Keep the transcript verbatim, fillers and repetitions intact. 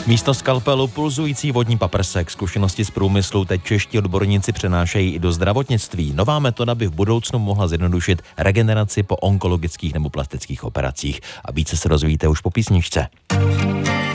Místo skalpelu pulzující vodní paprsek. Zkušenosti z průmyslu teď čeští odborníci přenášejí i do zdravotnictví. Nová metoda by v budoucnu mohla zjednodušit regeneraci po onkologických nebo plastických operacích. A více se dozvíte už po písničce.